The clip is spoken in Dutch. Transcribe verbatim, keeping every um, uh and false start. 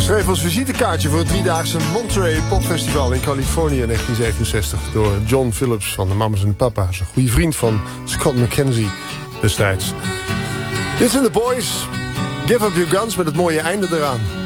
Geschreven als visitekaartje voor het driedaagse Monterey Popfestival in Californië in negentien zevenenzestig... door John Phillips van de Mamas en Papa's. Een goede vriend van Scott McKenzie destijds. Dit zijn de Boys. Give Up Your Guns met het mooie einde eraan.